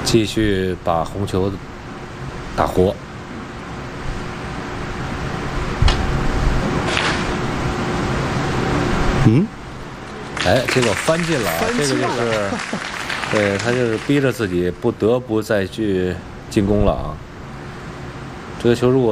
继续把红球打活。哎，结果翻进了，这个就是，对他就是逼着自己不得不再去进攻了啊。这个球如果